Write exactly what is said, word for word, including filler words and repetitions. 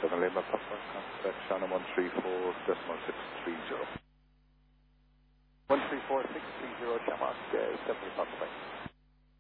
seven Lima Papa, contact China one three four decimal six three zero. one three four six three zero, Shamrock, uh, seven Papa.